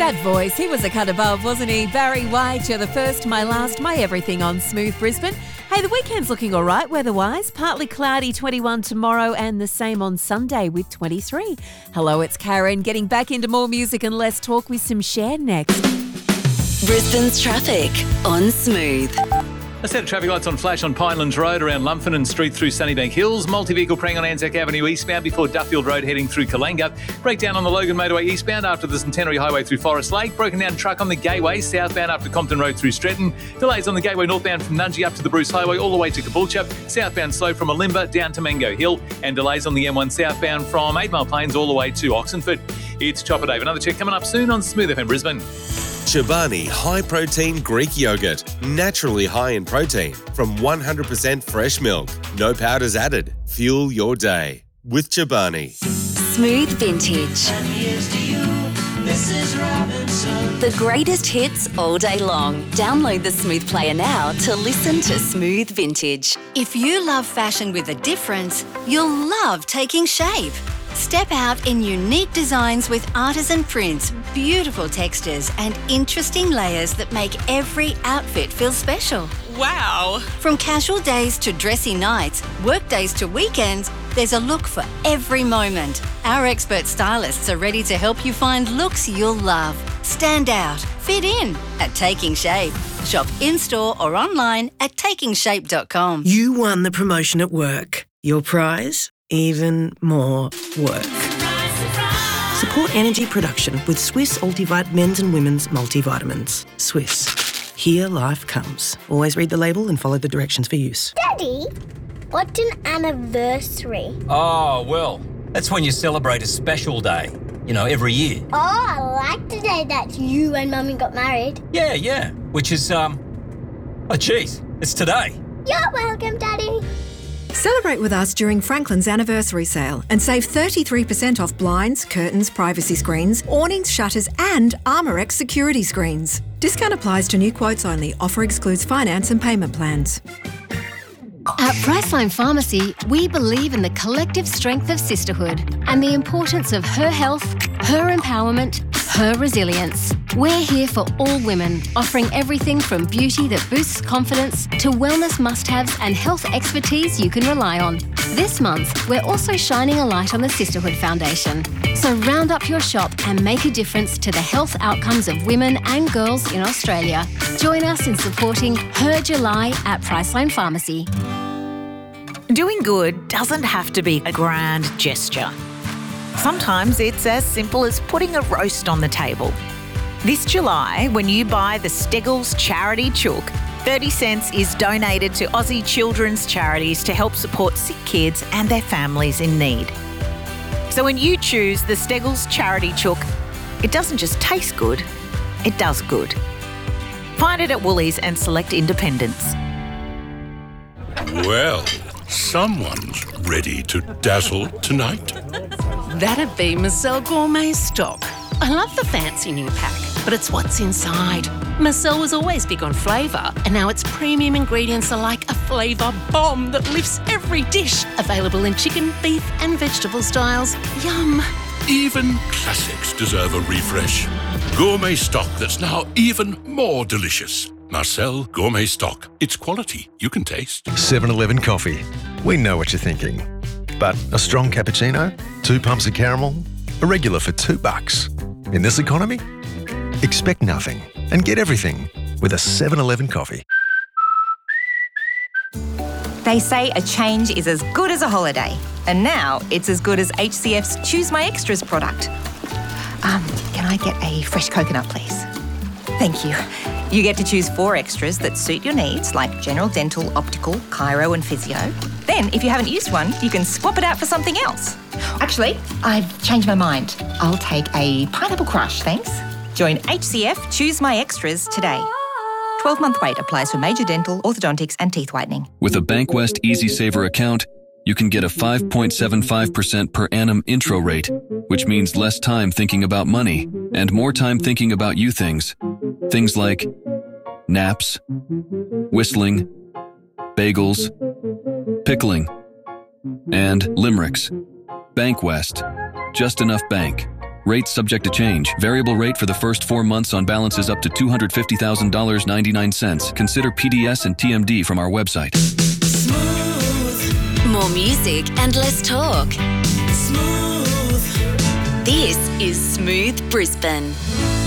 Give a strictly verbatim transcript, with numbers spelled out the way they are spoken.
That voice, he was a cut above, wasn't he? Barry White, you're the first, my last, my everything on Smooth Brisbane. Hey, the weekend's looking all right weather-wise. Partly cloudy, twenty-one tomorrow, and the same on Sunday with twenty-three. Hello, it's Karen, getting back into more music and less talk with some Cher next. Brisbane's traffic on Smooth. A set of traffic lights on flash on Pinelands Road around Lumphinen Street through Sunnybank Hills. Multi-vehicle praying on Anzac Avenue eastbound before Duffield Road heading through Kalinga. Breakdown on the Logan Motorway eastbound after the Centenary Highway through Forest Lake. Broken down truck on the Gateway southbound after Compton Road through Stretton. Delays on the Gateway northbound from Nungi up to the Bruce Highway all the way to Caboolture. Southbound slow from Alimba down to Mango Hill. And delays on the M one southbound from Eight Mile Plains all the way to Oxenford. It's Chopper Dave. Another check coming up soon on Smooth F M Brisbane. Chobani High Protein Greek Yogurt. Naturally high in protein from one hundred percent fresh milk. No powders added. Fuel your day with Chobani. Smooth Vintage. And here's to you, Missus Robinson. The greatest hits all day long. Download the Smooth Player now to listen to Smooth Vintage. If you love fashion with a difference, you'll love Taking Shape. Step out in unique designs with artisan prints, beautiful textures and interesting layers that make every outfit feel special. Wow! From casual days to dressy nights, work days to weekends, there's a look for every moment. Our expert stylists are ready to help you find looks you'll love. Stand out, fit in at Taking Shape. Shop in-store or online at taking shape dot com. You won the promotion at work. Your prize? Even more work. Support energy production with Swiss Ultivite men's and women's multivitamins. Swiss. Here life comes. Always read the label and follow the directions for use. Daddy, what's an anniversary? Oh, well, that's when you celebrate a special day, you know, every year. Oh, I like the day that you and Mummy got married. Yeah, yeah, which is, um, oh, geez, it's today. You're welcome, Daddy. Celebrate with us during Franklin's anniversary sale and save thirty-three percent off blinds, curtains, privacy screens, awnings, shutters and Armorex security screens. Discount applies to new quotes only. Offer excludes finance and payment plans. At Priceline Pharmacy, we believe in the collective strength of sisterhood and the importance of her health, her empowerment, her resilience. We're here for all women, offering everything from beauty that boosts confidence to wellness must-haves and health expertise you can rely on. This month, we're also shining a light on the Sisterhood Foundation. So round up your shop and make a difference to the health outcomes of women and girls in Australia. Join us in supporting Her July at Priceline Pharmacy. Doing good doesn't have to be a grand gesture. Sometimes it's as simple as putting a roast on the table. This July, when you buy the Steggles Charity Chook, thirty cents is donated to Aussie children's charities to help support sick kids and their families in need. So when you choose the Steggles Charity Chook, it doesn't just taste good, it does good. Find it at Woolies and select independents. Well, someone's ready to dazzle tonight. That'd be Marcel Gourmet Stock. I love the fancy new pack, but it's what's inside. Marcel was always big on flavour, and now its premium ingredients are like a flavour bomb that lifts every dish. Available in chicken, beef and vegetable styles. Yum. Even classics deserve a refresh. Gourmet Stock that's now even more delicious. Marcel Gourmet Stock. It's quality you can taste. seven eleven Coffee. We know what you're thinking. But a strong cappuccino, two pumps of caramel, a regular for two bucks. In this economy, expect nothing and get everything with a seven eleven Coffee. They say a change is as good as a holiday, and now it's as good as H C F's Choose My Extras product. Um, can I get a fresh coconut, please? Thank you. You get to choose four extras that suit your needs, like general dental, optical, chiro and physio. Then, if you haven't used one, you can swap it out for something else. Actually, I've changed my mind. I'll take a pineapple crush, thanks. Join H C F Choose My Extras today. twelve-month wait applies for major dental, orthodontics and teeth whitening. With a Bankwest EasySaver account, you can get a five point seven five percent per annum intro rate, which means less time thinking about money and more time thinking about you things. Things like naps, whistling, bagels, pickling, and limericks. Bankwest. Just enough bank. Rates subject to change. Variable rate for the first four months on balances up to two hundred fifty thousand dollars and ninety-nine cents. Consider P D S and T M D from our website. More music and less talk. This is Smooth Brisbane.